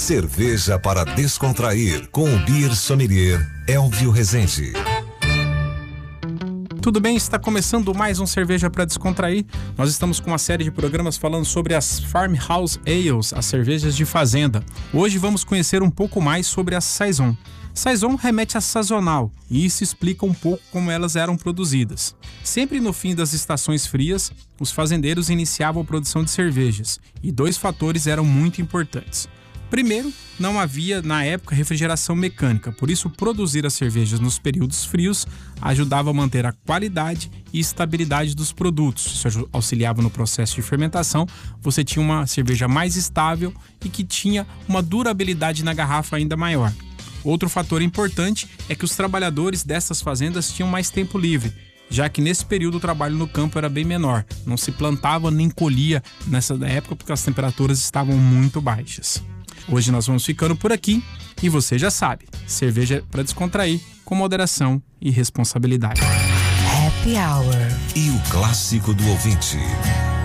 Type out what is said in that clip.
Cerveja para descontrair com o Beer Sommelier Elvio Rezende. Tudo bem? Está começando mais um Cerveja para Descontrair. Nós estamos com uma série de programas falando sobre as Farmhouse Ales, as cervejas de fazenda. Hoje vamos conhecer um pouco mais sobre a Saison. Saison remete a sazonal, e isso explica um pouco como elas eram produzidas. Sempre no fim das estações frias, os fazendeiros iniciavam a produção de cervejas, e dois fatores eram muito importantes. Primeiro, não havia na época refrigeração mecânica, por isso produzir as cervejas nos períodos frios ajudava a manter a qualidade e estabilidade dos produtos. Isso auxiliava no processo de fermentação, você tinha uma cerveja mais estável e que tinha uma durabilidade na garrafa ainda maior. Outro fator importante é que os trabalhadores dessas fazendas tinham mais tempo livre, já que nesse período o trabalho no campo era bem menor, não se plantava nem colhia nessa época porque as temperaturas estavam muito baixas. Hoje nós vamos ficando por aqui e você já sabe, cerveja para descontrair com moderação e responsabilidade. Happy Hour. E o clássico do ouvinte.